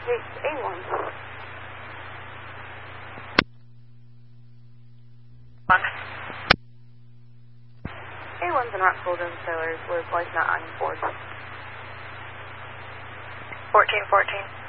It's A1. A1's in Rockville, Jones Sailors with license not on board. 1414.